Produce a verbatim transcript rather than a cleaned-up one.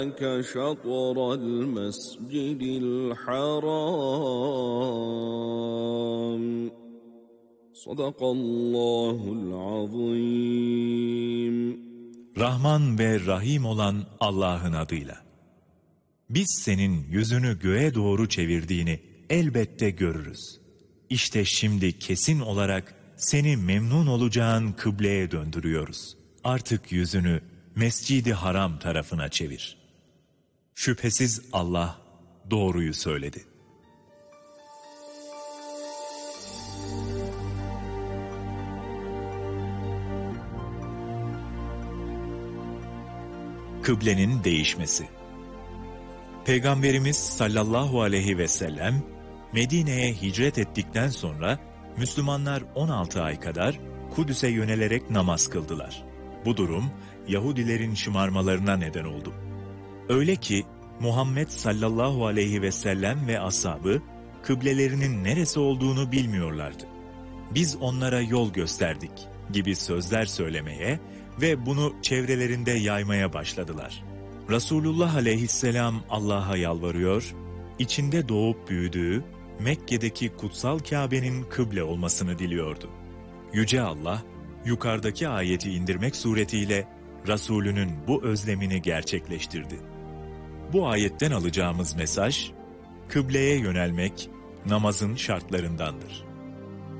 شطر المسجد الحرام صدق الله العظيم. Rahman ve Rahim olan Allah'ın adıyla. Biz senin yüzünü göğe doğru çevirdiğini elbette görürüz. İşte şimdi kesin olarak seni memnun olacağın kıbleye döndürüyoruz. Artık yüzünü Mescid-i Haram tarafına çevir. Şüphesiz Allah doğruyu söyledi. Kıblenin değişmesi. Peygamberimiz sallallahu aleyhi ve sellem Medine'ye hicret ettikten sonra Müslümanlar on altı ay kadar Kudüs'e yönelerek namaz kıldılar. Bu durum Yahudilerin şımarmalarına neden oldu. Öyle ki Muhammed sallallahu aleyhi ve sellem ve ashabı kıblelerinin neresi olduğunu bilmiyorlardı. Biz onlara yol gösterdik gibi sözler söylemeye ve bunu çevrelerinde yaymaya başladılar. Resulullah aleyhisselam Allah'a yalvarıyor, içinde doğup büyüdüğü Mekke'deki kutsal Kabe'nin kıble olmasını diliyordu. Yüce Allah, yukarıdaki ayeti indirmek suretiyle Resulünün bu özlemini gerçekleştirdi. Bu ayetten alacağımız mesaj, kıbleye yönelmek namazın şartlarındandır.